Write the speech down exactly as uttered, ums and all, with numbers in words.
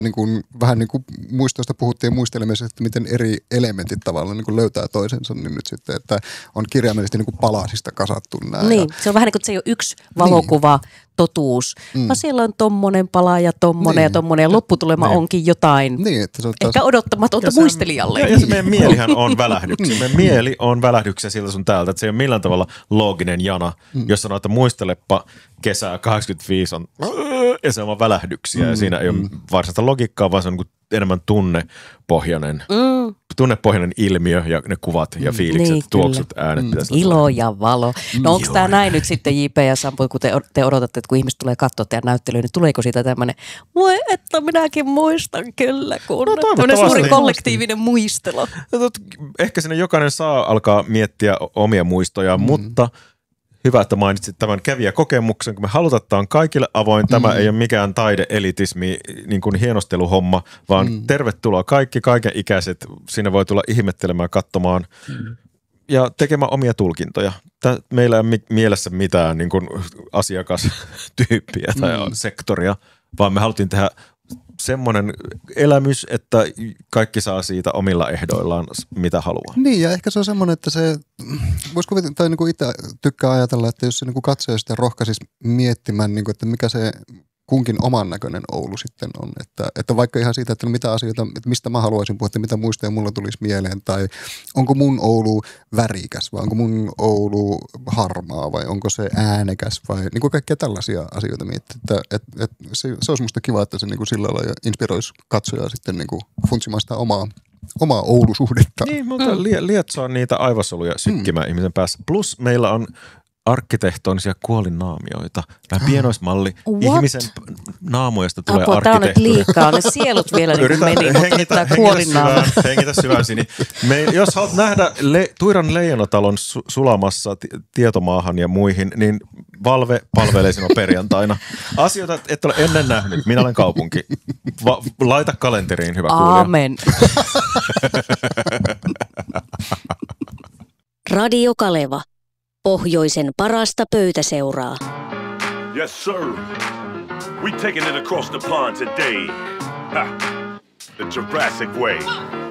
niin kuin, vähän niin kuin muistoista puhuttiin muistelemisesta, että miten eri elementit tavallaan niin kuin löytää toisensa, niin nyt sitten, että on kirjaimellisesti niin kuin palasista kasattu nämä. Niin, ja, se on vähän niin kuin, että se ei ole yksi valokuva, niin. totuus, mm. vaan siellä on tommonen pala ja tommonen niin. ja tommonen ja lopputulema niin. onkin jotain niin, että se on taas... ehkä odottamatonta se, muistelijalle. Ja, ja se meidän mielihän on välähdyksiä. Meidän mieli on välähdyksiä siltä sun täältä, että se ei ole millään tavalla looginen jana, mm. jos sanoo, että muistelepa kesää kahdeksankymmentäviisi on ja se on vaan välähdyksiä mm. ja siinä ei ole varsinaista logiikkaa, vaan se on niin enemmän tunnepohjainen, mm. tunnepohjainen ilmiö ja ne kuvat ja fiilikset, niin, tuoksut, äänet. Mm. Ilo ja valo. No onko tämä näin nyt sitten J P ja Sampo, kun te, te odotatte, että kun ihmiset tulee katsoa teidän näyttelyyn, niin tuleeko siitä tämmöinen, voi että minäkin muistan kyllä, kun no, tämmöinen suuri kollektiivinen muistelu. Ehkä sinne jokainen saa alkaa miettiä omia muistoja, mm. mutta hyvä, että mainitsit tämän kävijäkokemuksen, kun me halutaan, että tämä on kaikille avoin. Tämä mm. ei ole mikään taideelitismi, niin kuin hienosteluhomma, vaan mm. tervetuloa kaikki, kaiken ikäiset. Sinne voi tulla ihmettelemään, katsomaan mm. ja tekemään omia tulkintoja. Tää, meillä ei ole mielessä mitään niin kuin asiakastyyppiä tai mm. sektoria, vaan me haluttiin tehdä semmoinen elämys, että kaikki saa siitä omilla ehdoillaan, mitä haluaa. Niin, ja ehkä se on semmoinen, että se, voisi kuvitella, tai niin kuin itse tykkää ajatella, että jos se niin kuin katsoo sitä rohkaisisi miettimään, niin kuin, että mikä se kunkin oman näköinen Oulu sitten on. Että, että vaikka ihan siitä, että mitä asioita, että mistä mä haluaisin puhua, että mitä muistoja mulla tulisi mieleen, tai onko mun Oulu värikäs, vai onko mun Oulu harmaa, vai onko se äänekäs, vai niin kuin kaikkia tällaisia asioita miettiä. Että, että, että se, se olisi musta kiva, että se niin kuin sillä lailla inspiroisi katsojaa sitten niin kuin funtsimaan sitä omaa, omaa Oulu-suhdetta. Niin, mutta mm. lietsoa niitä aivosoluja sykkimään mm. ihmisen päässä. Plus meillä on arkkitehtonisia kuolinnaamioita. Vähän pienoismalli. What? Ihmisen naamoista tulee Apua, arkkitehtuuri. Tämä on nyt liikaa. Ne sielut vielä niin Yritän meni, mutta nyt tämä kuolinnaama. Hengitä syvään Sini. Me, jos haluat nähdä le, Tuiran Leijonatalon su, sulamassa t- tietomaahan ja muihin, niin Valve palvelee sinua perjantaina. Asioita et ole ennen nähnyt. Minä olen kaupunki. Va, laita kalenteriin, hyvä kuulija. Aamen. Radio Kaleva. Pohjoisen parasta pöytäseuraa. Yes, sir. We taking it across the pond today. Ha. The Jurassic way.